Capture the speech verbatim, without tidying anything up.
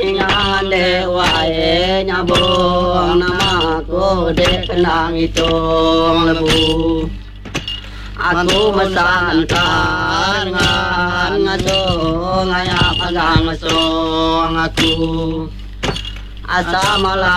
ingan dewa e nyabong namaku dek nang itong lebu. Aku mesankan ngan ngasong ngaya pagang ngasong aku asa malam